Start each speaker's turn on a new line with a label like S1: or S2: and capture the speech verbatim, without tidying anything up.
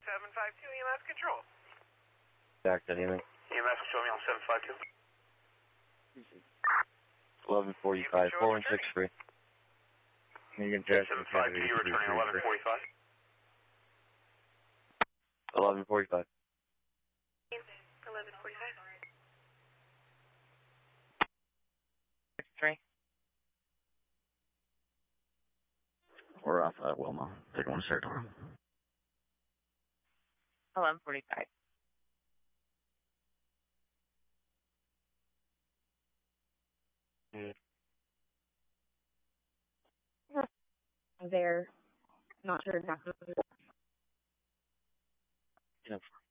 S1: seven five two E M S control.
S2: Back to anything.
S1: E M S control me on seven five two.
S2: eleven forty-five, four one six three. You can just
S1: seven five two, you're returning eleven forty-five.
S2: eleven forty-five.
S1: eleven forty-five.
S2: Three.
S3: We're off uh, Wilma. Take one Saratoga.
S4: eleven forty-five.
S2: Mm.
S4: There. Not sure exactly.
S2: Yeah.